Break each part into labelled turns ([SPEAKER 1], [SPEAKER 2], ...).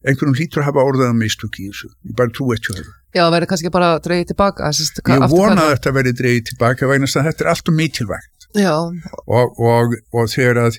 [SPEAKER 1] einhverjum hlýtur að hafa orðað mistök í þessu, ég bara trú ekki það.
[SPEAKER 2] Já, verður kannski bara dregið tilbaka.
[SPEAKER 1] Ég vona að þetta verði dregið tilbaka vegna þess að þetta alltaf mikilvægt.
[SPEAKER 2] Já.
[SPEAKER 1] Og þegar að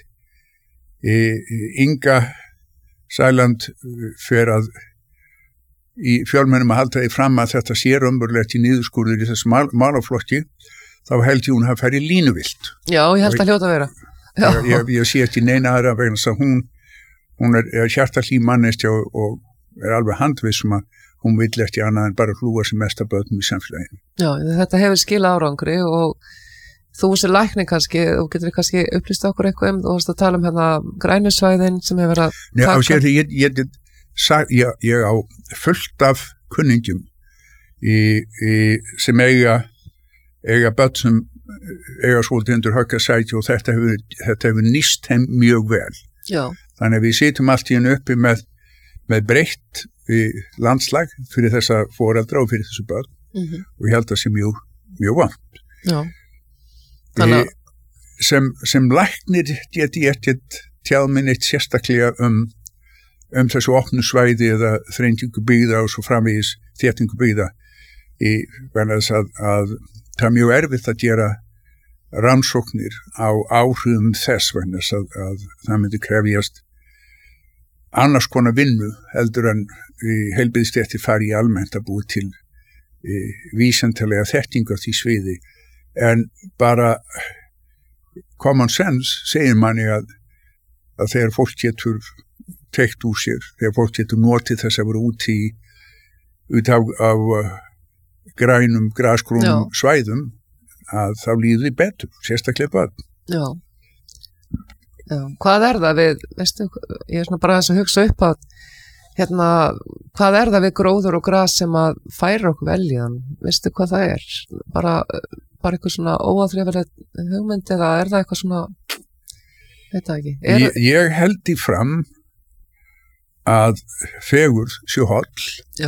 [SPEAKER 1] Inga Sæland fer að í fjölmennum að halda því fram að þetta sé raunverulegt í niðurskurður í þessum málaflokki, þá held ég hún að færi línuvilt.
[SPEAKER 2] Já, ég held að hljóta að vera.
[SPEAKER 1] Ég sé ekki neina aðra vegna þess að hún er hjartahlý manneskja og er alveg handvissum að hún vill ekki annað en bara hlúa sem mest af börnum í samfélaginu.
[SPEAKER 2] Já, þetta hefur skilað árangri og þú sem læknir kannski, og getur kannski upplýst okkur eitthvað þú varst að tala hérna grænusvæðin sem hefur verið að taka. Ég á fullt af kunningjum sem eiga börn sem eiga svolítið undir högga sæti og þetta hefur nýst þeim mjög vel. Já.
[SPEAKER 1] Þannig að við sitjum allt í hennu uppi með breytt landslag fyrir þessa foreldra og fyrir þessu börn og ég held að það sé mjög vant.
[SPEAKER 2] Já.
[SPEAKER 1] Sem læknir get ég ekkert tjáð minn eitt sérstaklega þessu opnu svæði eða þrengingu byggða og svo framvegis þéttingu byggða vegna þess að það er mjög erfitt að gera rannsóknir á áhrifum þess vegna þess að það myndi krefjast annars konar vinnu heldur en heilbrigðisstéttir fari í almennt að búi til vísindalega þekkingu á því sviði en bara common sense segir manni að þegar fólk getur tekt úr sér, þegar fólk getur notið þess að vera út á grænum, grasgrúnum svæðum að þá líður því betur, sérstaklega börn.
[SPEAKER 2] Já. Hvað er það við, veistu, ég er svona bara að hugsa upp að hvað er það við gróður og gras sem að færa okkur veljan, veistu hvað það er? Bara eitthvað svona óáþreifanleg hugmynd eða er það eitthvað svona, veit það ekki?
[SPEAKER 1] Ég held í fram að fegurð sé holl.
[SPEAKER 2] Já.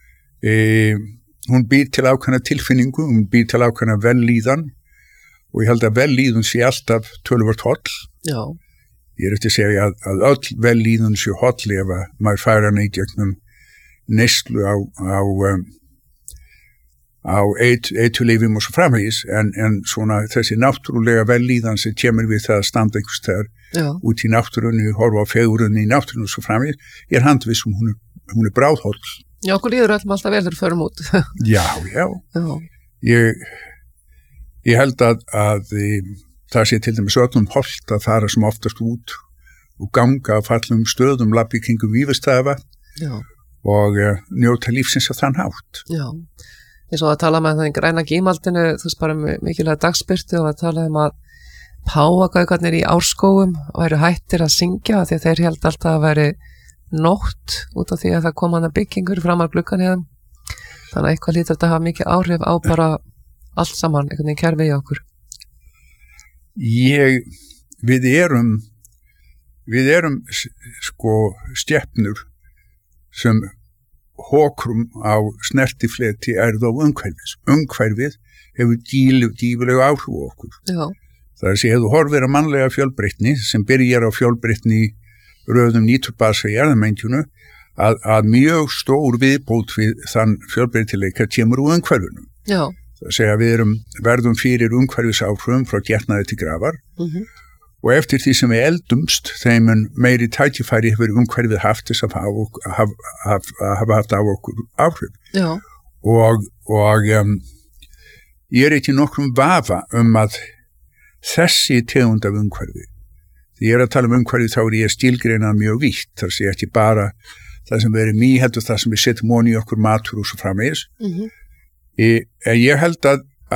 [SPEAKER 1] Hún býr til ákveðna tilfinningu, hún býr til ákveðna vellíðan og ég held að vellíðun sé alltaf töluvert holl.
[SPEAKER 2] Já.
[SPEAKER 1] Ég er eftir að segja að öll vellíðun sé holl ef að maður færa hana í gegnum neyslu á eiturlyfjum og svo framvegis en svona þessi náttúrulega vellíðan sem kemur við það að standa einhvers þegar út í náttúrunni, horfa á fegurunni í náttúrunni og svo framvegis, ég er handviss hún er bráðholl.
[SPEAKER 2] Já, okkur líður alltaf vel þegar við förum út.
[SPEAKER 1] Já. Ég held að það sé til dæmis öllum hollt að fara sem oftast út og ganga á fallum stöðum, labbi kringum vífistæðavatn og njóta lífsins á þann hátt.
[SPEAKER 2] Já, eins og að tala með það í græna gímaldinu, þú veist bara mikilvæga dagspyrtu og að tala að páfagaukarnir í árskógum væru hættir að syngja því að þeir held alltaf að veri nótt út af því að það kom hana byggingur fram að gluggan hefðum. Þannig að eitthvað lítur þetta að hafa mikið áhrif á bara allt saman, einhvern veginn kerfi í okkur.
[SPEAKER 1] Við erum sko stjörnur sem hókrum á snertifleti erð og umhverfis. Umhverfið hefur gífurlega áhrif á okkur.
[SPEAKER 2] Já.
[SPEAKER 1] Það er að segja, ef þú horfir á mannlega fjölbreytni sem byrjar á fjölbreytni röðum nýturbasa í erðamengjunu að mjög stór viðbót við þann fjölbreytileika kemur úr umhverfinu.
[SPEAKER 2] Já.
[SPEAKER 1] Það segja að við verðum fyrir umhverfisáhrifum frá getnaði til grafar og eftir því sem við eldumst þeim meiri tækifæri hefur umhverfið haft þess að hafa haft á okkur áhrif.
[SPEAKER 2] Já.
[SPEAKER 1] Og ég er ekki nokkrum vafa að þessi tegund af umhverfi. Því ég er að tala umhverfið þá er ég stílgreinað mjög vítt. Það sé ekki bara það sem við erum í, heldur það sem við setjum onni í okkur matur og svo framvegis. Ég held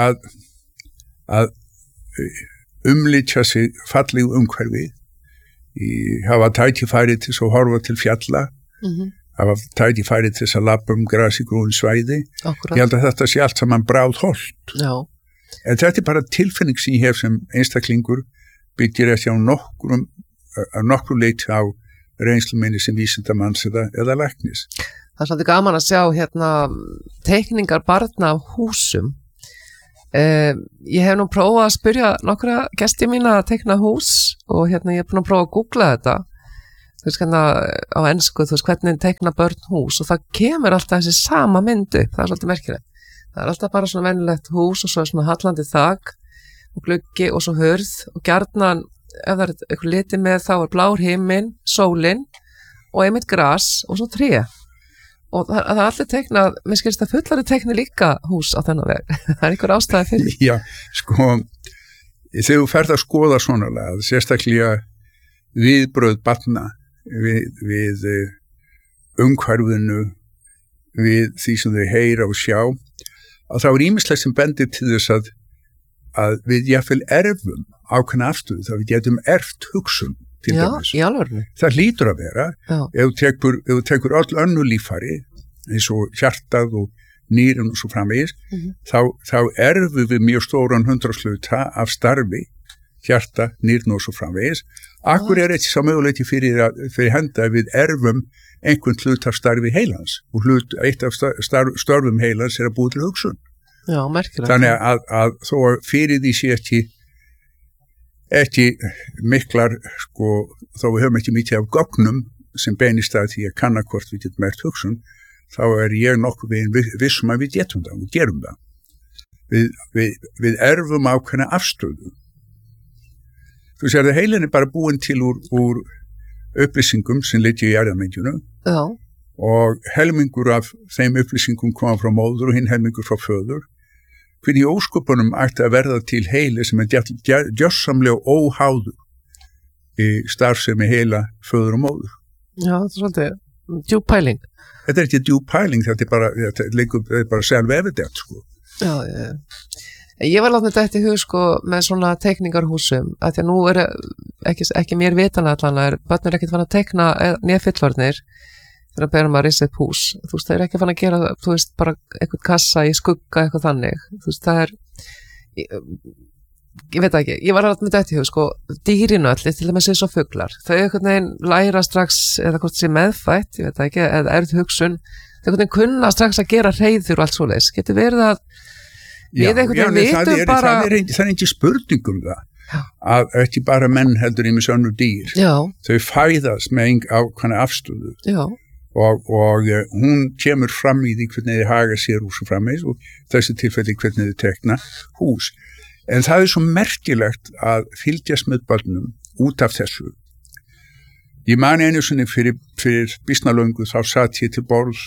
[SPEAKER 1] að umlítja sig fallegu umhverfi, hafa tækifæri til að horfa til fjalla, hafa tækifæri til að labba grasi grúin svæði.
[SPEAKER 2] Akkurat.
[SPEAKER 1] Ég held að þetta sé allt saman bráðholt.
[SPEAKER 2] Já.
[SPEAKER 1] En þetta er bara tilfinning sem ég hef sem einstaklingur byggir ekki á nokkru leyti á reynslu minni sem vísindamanns eða læknis.
[SPEAKER 2] Það er svolítið gaman að sjá teikningar barna af húsum. Ég hef nú prófað að spyrja nokkra gesti mína að teikna hús og ég hef búin að prófa að googla þetta þú veist á ensku, þú veist hvernig teikna börn hús og það kemur alltaf þessi sama myndu, það svolítið merkilegt. Það alltaf bara svona venjulegt hús og svo svona hallandi þak og gluggi og svo hurð og gjarnan, ef það eitthvað litið með þá blár himinn, sólin og einmitt gras og svo tré. Og það allir teiknað, mér skilst að fullari teikni líka hús á þennan veg. Það einhver ástæði fyrir.
[SPEAKER 1] Já, sko, þegar þú ferð að skoða svona lagað, sérstaklega viðbröð barna við umhverfinu, við því sem þau heyra og sjá, að þá ýmislegt sem bendir til þess að við jafnvel erfum ákveðna afstöðu, þá við getum erft hugsun.
[SPEAKER 2] Já, í alvörinu.
[SPEAKER 1] Það hlýtur að vera, ef þú tekur öll önnu líffæri, eins og hjartað og nýrun og svo framvegis, þá erfum við mjög stóran 100% af starfi, hjarta, nýrun og svo framvegis. Akkur ekki sá möguleiki fyrir henda að við erfum einhvern hlut af starfi heilans og eitt af störfum heilans að búa til hugsun.
[SPEAKER 2] Já, merkilegt.
[SPEAKER 1] Þannig að þó fyrir því sé ekki miklar, sko, þó við höfum ekki mikið af gögnum sem beinist að því að kanna hvort við getum mert hugsun, þá ég nokkuð vissum að við getum það og gerum það. Við erfum ákveðna afstöðu. Þú sér að heilin bara búin til úr upplýsingum sem liggja í erfðamenginu og helmingur af þeim upplýsingum koma frá móður og hinn helmingur frá föður. Hvernig ósköpunum ætti að verða til heili sem gjörsamlega óháður í starfsemi heila föður og móður.
[SPEAKER 2] Já, þetta svolítið djúp pæling.
[SPEAKER 1] Þetta ekki djúp pæling, þetta er bara self-evident, sko.
[SPEAKER 2] Já. Ég var látið þetta í hug, sko, með svona teikningarhúsum, að því að nú ekki mér vitanlega allan börnur ekkert fann að teikna nýja fullorðnir þegar að berum að rissa upp hús. Þú veist, það ekki fann að gera, þú veist, bara eitthvað kassa í skugga, eitthvað þannig. Þú veist, það ég veit ekki, ég var alltaf með þetta í hug, sko, dýrinu allir, til dæmis eins og fuglar. Þau einhvern veginn læra strax, eða hvort sé meðfætt, ég veit ekki, eða erð hugsun, þau einhvern veginn kunna strax að gera hreiður og allt svoleiðis. Getur verið að við einhvern veginn vitum bara...
[SPEAKER 1] Það ekki spurningum það, að ekki bara menn heldur í með sönnur dýr.
[SPEAKER 2] Já. Þau
[SPEAKER 1] fæðast með ákveðna afstöðu.
[SPEAKER 2] Já.
[SPEAKER 1] Og hún kemur fram í því hvernig þið haga sér hús og frammeins og þessi tilfelli hvernig þið tekna hús. En það svo merkilegt að fylgjast með börnum út af þessu. Ég man einu sinni fyrir býsnalöngu þá satt ég til borðs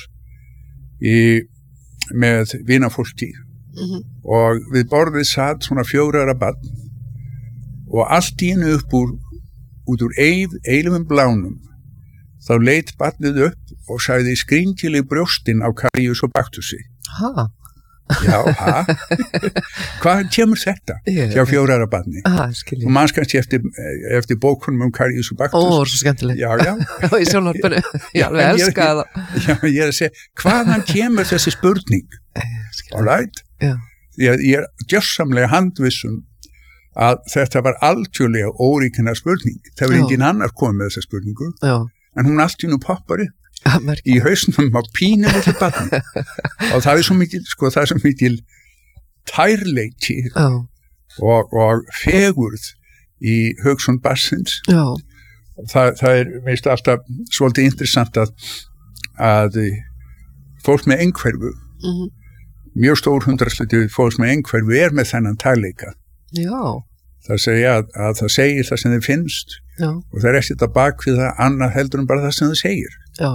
[SPEAKER 1] með vinafólki og við borðið satt svona 4 ára barn og allt í hennu út úr eilumum blánum þá leit barnið upp og sagði skringileg brjóstin á Karius og Baktusi.
[SPEAKER 2] Ha?
[SPEAKER 1] Já, Hvað kemur þetta? Hjá 4 ára barni. Og manns kannski eftir bókunum Karius og Baktus.
[SPEAKER 2] Ó, svo skemmtilegt.
[SPEAKER 1] Já.
[SPEAKER 2] Og í sjónvarpinu. Ég alveg elska það.
[SPEAKER 1] Já, ég að segja, hvaðan kemur þessi spurning? All right?
[SPEAKER 2] Já.
[SPEAKER 1] Ég gjörsamlega handvissum að þetta var algjörlega óríkina spurning. Það var engin annar komið með þessa spurningu.
[SPEAKER 2] Já.
[SPEAKER 1] En hún allt í nú poppar upp í hausnum á pínu milli barni og það svo mikil, sko, það svo mikil tærleiki og fegurð í hugsun barnsins. Það meist alltaf svolítið interessant að fólk með einhverfu mjög stór 100% fólk með einhverfu með þennan tærleika.
[SPEAKER 2] Já.
[SPEAKER 1] Það segja að það segir það sem þið finnst.
[SPEAKER 2] Já.
[SPEAKER 1] Og það ekkert að bak við það annað heldur en bara það sem þið segir.
[SPEAKER 2] Já.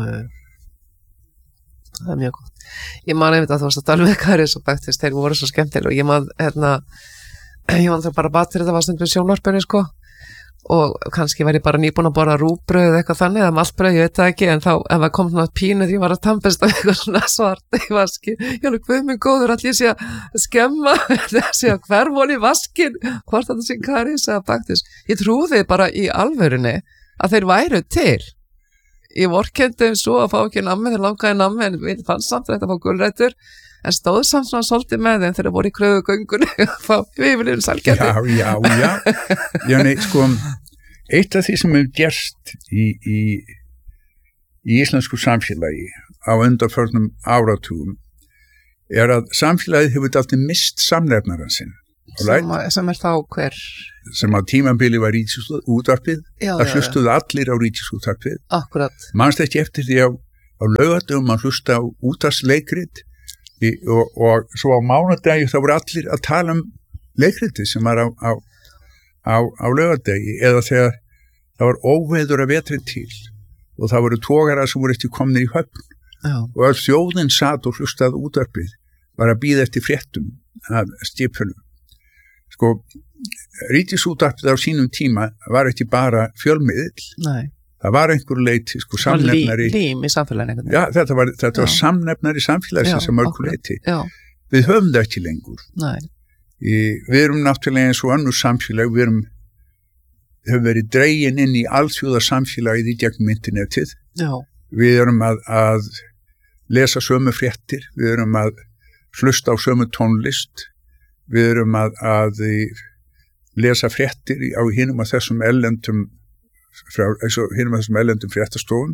[SPEAKER 2] Það mjög gott. Ég man einmitt að þú varst að tala með Karius og Baktus, þeir voru svo skemmtileg og ég man það bara batir þetta var stundum sjónvarpinu, sko, og kannski var ég bara nýbúin að borða rúgbrauð eða eitthvað þannig, eða maltbrauð, ég veit það ekki, en þá ef það kom svona pínu því ég var að tampast af eitthvað svona svart í vaskin, ég alveg, hvað minn góður, allir sé að skemma, sé að hverfón í vaskin, hvort þetta sé Karius eða Baktus. Ég trúði bara í alvörunni að þeir væru til. Ég vorkenndi svo að fá ekki nammi, þeir langaði nammi, en við fannst samt þetta að fá gulrætur, en stóð samt svona svolítið með þeim þegar voru í kröfugöngunni við viljum sælgæti.
[SPEAKER 1] Já, nei, sko, eitt af því sem hefur gerst í íslensku samfélagi á undanförnum áratugum að samfélagið hefur alltaf mist samnefnaran sinn.
[SPEAKER 2] sem þá hver?
[SPEAKER 1] Sem á tímabili var Ríkisútvarpið, það hlustuðu allir á Ríkisútvarpið.
[SPEAKER 2] Akkurat.
[SPEAKER 1] Manst ekki eftir því á laugardögum að hlusta á útvarpsleikrit og svo á mánudegi þá voru allir að tala leikriti sem var á laugardegi eða þegar það var óveður að vetri til og það voru togarar sem voru eftir komnir í höfn. Og öll þjóðin satt og hlustaði útvarpið var að bíða eftir fréttum af skipunum. Sko, Ríkisútvarpið á sínum tíma var ekki bara fjölmiðill.
[SPEAKER 2] Nei.
[SPEAKER 1] Það var einhver leiti, sko, samnefnari.
[SPEAKER 2] Lím í samfélaginu.
[SPEAKER 1] Já, þetta var samnefnari samfélagsins sem mörgur leiti.
[SPEAKER 2] Já.
[SPEAKER 1] Við höfum það ekki lengur.
[SPEAKER 2] Nei.
[SPEAKER 1] Við erum náttúrulega eins og önnur samfélag, við höfum verið dregin inn í alþjóða samfélagið í gegnum internetið. Já. Við erum að lesa sömu fréttir, við erum að hlusta á sömu tónlist, við erum að lesa fréttir á hinum að þessum ellendum fréttastofum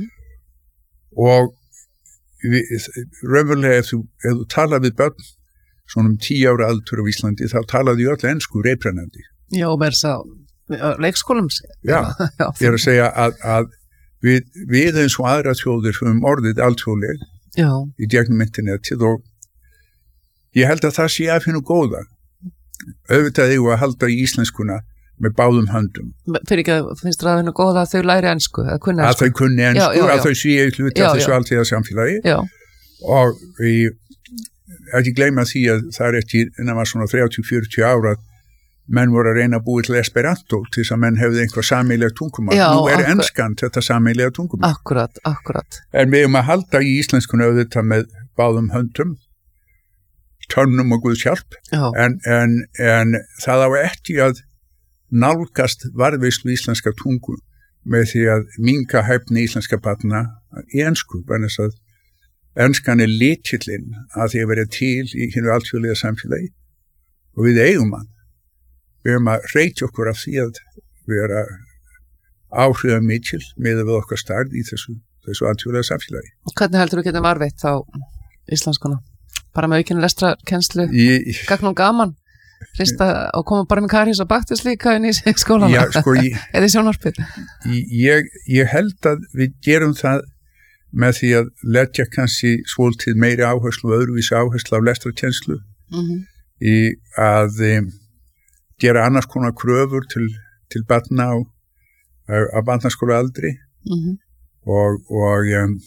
[SPEAKER 1] og raunverulega ef þú talar við börn svona 10 ára aldur á Íslandi þá talaði öll ensku reiprennandi.
[SPEAKER 2] Já, og verðs á leikskólum.
[SPEAKER 1] Já, ég að segja að við eins og aðra þjóðir höfum orðið alþjóðleg í gegnum internetið og ég held að það sé af hennu góða. Auðvitað eigum að halda í íslenskuna með báðum höndum.
[SPEAKER 2] Fyrir ekki að finnst það að hennu góða að þau læri ensku, að kunni ensku.
[SPEAKER 1] Að þau kunni ensku, að þau séu hluti af þessu alltíða samfélagi. Já. Og ekki gleyma því að það ekki innan var svona 30-40 ára menn voru að reyna að búi til Esperanto til þess að menn hefði einhver sameiginlega tungumál. Nú enskan þetta sameiginlega tungumál.
[SPEAKER 2] Akkurat.
[SPEAKER 1] En við erum að halda í íslenskuna auðvitað með báðum höndum, törnum og Guðs hjálp. En það á ekki að nálgast varðveislu íslenska tungu með því að minnka hæfni íslenska barna í ensku, þannig að enskan lykillinn að því að vera til í hinu alþjóðlega samfélagi og við eigum hann. Við erum að reykja okkur af því að vera áhrifamikil með við okkar stærð í þessu alþjóðlega samfélagi.
[SPEAKER 2] Og hvernig heldur þú getum varðveitt á íslenskuna? Bara með aukinu lestrarkennslu, gagnum gaman? Og koma bara með karís og baktus líka inn í skólana?
[SPEAKER 1] Já, sko,
[SPEAKER 2] eða í sjónvarpið?
[SPEAKER 1] Ég held að við gerum það með því að leggja kannski svolítið meiri áherslu og öðruvísi áherslu á lestrarkennslu í að gera annars konar kröfur til barna á barnaskóla aldri og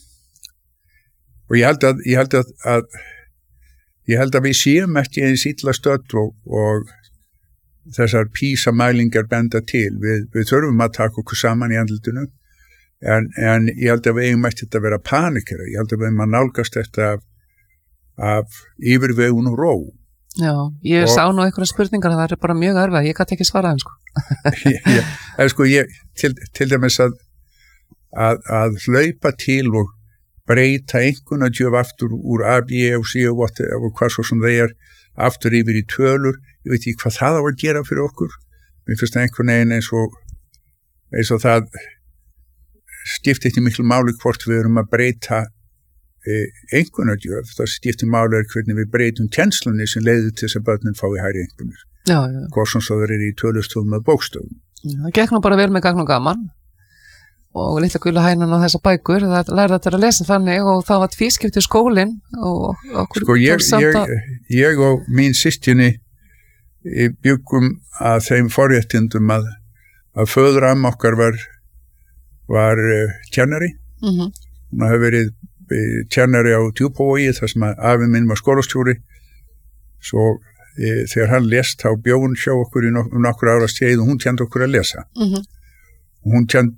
[SPEAKER 1] ég held að við séum ekki eins illa stödd og þessar PISA-mælingar benda til. Við þurfum að taka okkur saman í andlutinu en ég held að við eigum ekki að vera panikera. Ég held að við eigum að nálgast þetta af yfirvegun og ró.
[SPEAKER 2] Já, ég sá nú einhverja spurningar það bara mjög erfið, ég gæti ekki svara þeim sko.
[SPEAKER 1] Til dæmis að hlaupa til og breyta einhvernagjöf aftur úr A, B og C og hvað svo sem þeir aftur yfir í tölur, ég veit ekki hvað það á að gera fyrir okkur. Mér finnst einhvern veginn eins og það skiptir ekki miklu máli hvort við erum að breyta einhvernagjöf, það skiptir máli hvernig við breytum kennslunni sem leiður til þess að börnin fái hærri einhvernir. Hvort sem það er í tölustofum með bókstöfum.
[SPEAKER 2] Það gekk nú bara vel með gagnum gaman. Og litla gula hænan á þessa bækur, það lærði þetta að lesa þannig og það var tvískipti skólinn og okkur
[SPEAKER 1] sko ég og mín systkini byggum að þeim forréttindum að föðuramma okkar var kennari. Hún hefur verið kennari á Djúpavogi þar sem að afi minn var skólastjóri svo þegar hann lest þá bjó hún hjá okkur í nokkur ára skeið og hún kendi okkur að lesa og hún kendi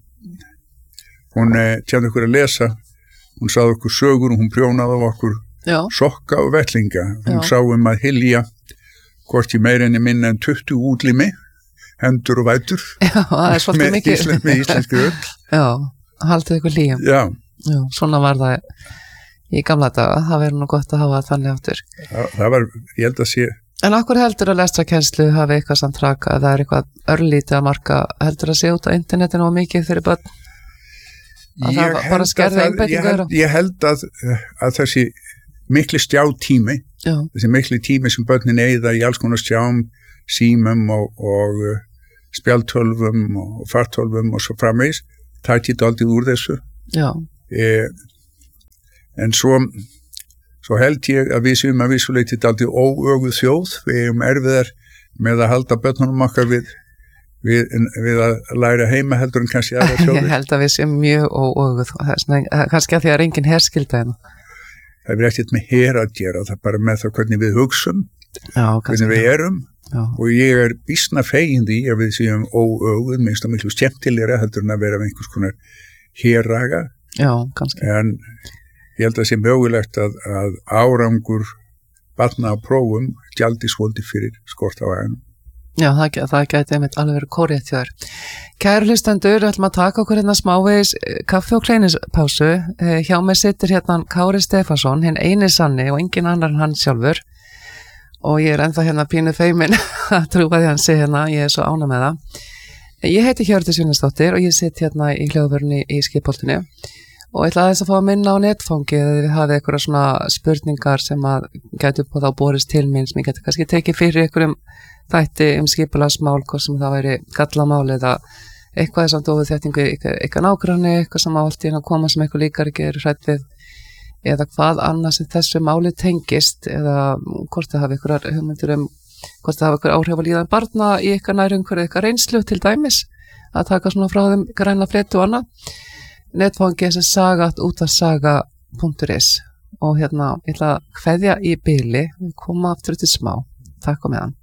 [SPEAKER 1] okkur að lesa, hún sagði okkur sögur og hún prjónaði á okkur sokka og vettlinga. Hún sá að hylja hvort ég meira enn minna en 20 útlimi, hendur og vætur með íslenski öll.
[SPEAKER 2] Já, haldið ykkur líjum. Já, svona var það í gamla daga, það verður nú gott að hafa þannig áttur.
[SPEAKER 1] Það var, ég held að sé.
[SPEAKER 2] En okkur heldur að lestrarkennslu hafi eitthvað samt traka, það er eitthvað örlítið að marka, heldur að sé út á internetinu og mikið fyrir börn?
[SPEAKER 1] Ég held að þessi mikli stjátími þessi mikli tími sem börnin eyða í alls konar skjám, símum og spjaldtölvum og fartölvum og svo framvegis, tækir dálítið úr þessu. En svo held ég að við séum að vissuleyti dálítið óöguð þjóð, við erum erfiðar með að halda börnunum okkar við að læra heima heldur en kannski aðra þjóðir.
[SPEAKER 2] Ég held að við séum mjög óöguð, kannski að því að enginn herskilda hérna.
[SPEAKER 1] Það er ekkert með her að gera, það er bara með það hvernig við hugsum, hvernig við erum. Og ég er býsna fegin því að við séum óöguð, minnst að miklu skemmtilegra heldur en að vera með einhvers konar herraga. En ég held að það sé mögulegt að árangur barna á prófum gjaldi svolítið fyrir skort á aðeins.
[SPEAKER 2] Já, það gæti einmitt alveg verið kórrétt hjá þér. Kæru hlustendur, við ætlum að taka okkur hérna smávegis kaffi og kleinispásu. Hjá mig situr hérna Kári Stefánsson, hinn eini sanni og engin annar en hann sjálfur. Og ég er ennþá hérna pínu feimin að trúa því hann sé hérna, ég er svo ánægð með það. Ég heiti Hjördís Jónsdóttir og ég sit hérna í hljóðvörunni í Skipholtinu. Og ég ætla aðeins að fá að minna á netfangi eða við hafið eitthvað svona spurningar sem að gætu upp og þá borist til mín sem ég geti kannski tekið fyrir einhverjum þætti skipulagsmál, hvort sem það væri gallamál eða eitthvað sem dófið þéttingu eitthvað nágranni, eitthvað sem allt í að koma sem eitthvað líkar ekki er hrætt við eða hvað annað sem þessu máli tengist eða hvort það hafi einhverjar hugmyndir hvort það hafi einhver áhrif að líðan barna í eitthvað nærumhverju eitthvað reynslu til dæmis að taka svona frá þeim græna frétt og annað. Netfangi þessi saga@saga.is og hérna ég ætla að kveðja í bili, koma aftur til smá. Takk á meðan.